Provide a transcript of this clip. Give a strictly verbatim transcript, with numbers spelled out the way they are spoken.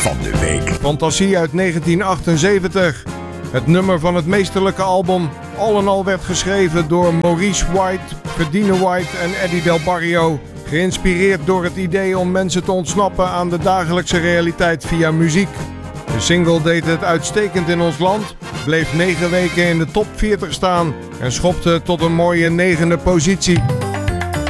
van de week. Fantasie uit negentien achtenzeventig. Het nummer van het meesterlijke album All in All werd geschreven door Maurice White, Verdine White en Eddie Del Barrio. Geïnspireerd door het idee om mensen te ontsnappen aan de dagelijkse realiteit via muziek. De single deed het uitstekend in ons land, bleef negen weken in de top veertig staan en schopte tot een mooie negende positie.